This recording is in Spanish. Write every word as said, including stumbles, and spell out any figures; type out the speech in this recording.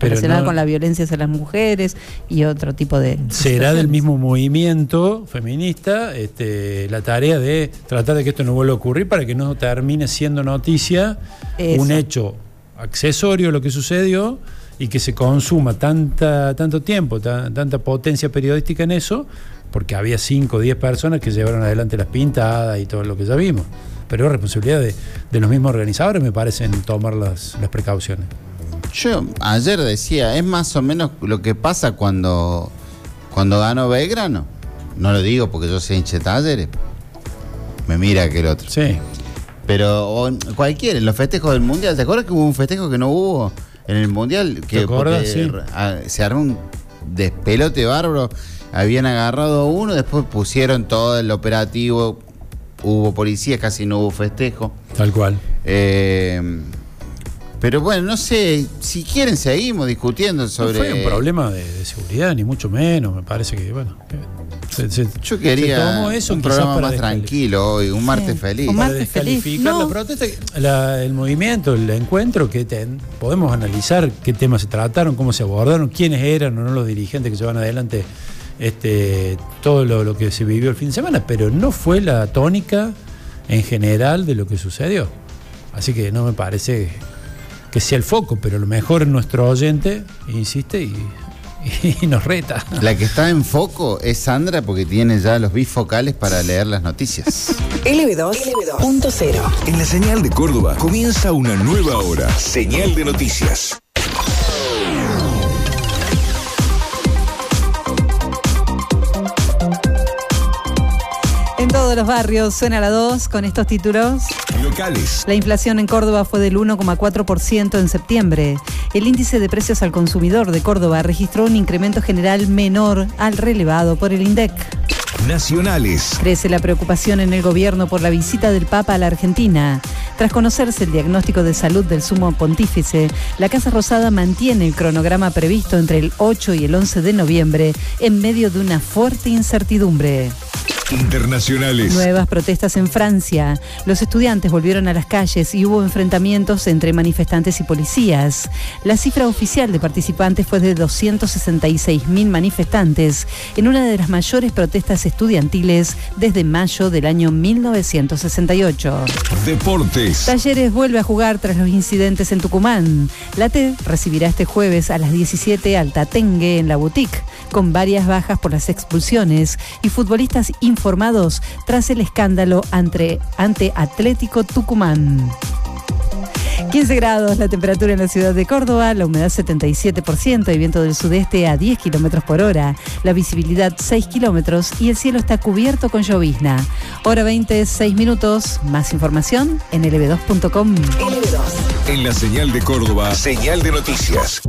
relacionada no, con la violencia hacia las mujeres y otro tipo de... será del mismo movimiento feminista este, la tarea de tratar de que esto no vuelva a ocurrir para que no termine siendo noticia Eso. un hecho accesorio a lo que sucedió y que se consuma tanta, tanto tiempo, ta, tanta potencia periodística en eso, porque había cinco o diez personas que llevaron adelante las pintadas y todo lo que ya vimos. Pero es responsabilidad de, de los mismos organizadores, me parecen, tomar las, las precauciones. Yo ayer decía, es más o menos lo que pasa cuando, cuando ganó Belgrano. No lo digo porque yo soy hincha de Talleres. Me mira aquel otro. Sí. Pero o, cualquiera, en los festejos del Mundial, ¿te acuerdas que hubo un festejo que no hubo en el Mundial? Que ¿Te acuerdas? Sí. a, se armó un despelote bárbaro. Habían agarrado a uno, después pusieron todo el operativo, hubo policías, casi no hubo festejo. Tal cual. Eh, pero bueno, no sé, si quieren seguimos discutiendo sobre... No fue un problema de, de seguridad, ni mucho menos, me parece que, bueno... Que se, se, Yo quería se tomó eso un programa más descalificar. tranquilo hoy, un martes Sí, feliz. un Para martes feliz. descalificar No. la protesta, la, el movimiento, el encuentro, que ten, podemos analizar qué temas se trataron, cómo se abordaron, quiénes eran o no los dirigentes que llevan adelante este, todo lo, lo que se vivió el fin de semana, pero no fue la tónica en general de lo que sucedió. Así que no me parece que sea el foco, pero a lo mejor nuestro oyente insiste y, y nos reta. La que está en foco es Sandra porque tiene ya los bifocales para leer las noticias. L B dos punto cero. En la señal de Córdoba comienza una nueva hora. Señal de noticias. En todos los barrios suena la dos con estos títulos. Locales. La inflación en Córdoba fue del uno coma cuatro por ciento en septiembre. El índice de precios al consumidor de Córdoba registró un incremento general menor al relevado por el INDEC. Nacionales. Crece la preocupación en el gobierno por la visita del Papa a la Argentina. Tras conocerse el diagnóstico de salud del sumo pontífice, la Casa Rosada mantiene el cronograma previsto entre el ocho y el once de noviembre en medio de una fuerte incertidumbre. Internacionales. Nuevas protestas en Francia. Los estudiantes volvieron a las calles y hubo enfrentamientos entre manifestantes y policías. La cifra oficial de participantes fue de doscientos sesenta y seis mil manifestantes en una de las mayores protestas estudiantiles desde mayo del año mil novecientos sesenta y ocho. Deportes. Talleres vuelve a jugar tras los incidentes en Tucumán. La T recibirá este jueves a las diecisiete al Tatengue en la Boutique, con varias bajas por las expulsiones y futbolistas informados tras el escándalo ante, ante Atlético Tucumán. quince grados la temperatura en la ciudad de Córdoba, la humedad setenta y siete por ciento, y viento del sudeste a diez kilómetros por hora, la visibilidad seis kilómetros y el cielo está cubierto con llovizna. Hora veinte, seis minutos. Más información en L B dos punto com. L B dos. En la señal de Córdoba, señal de noticias.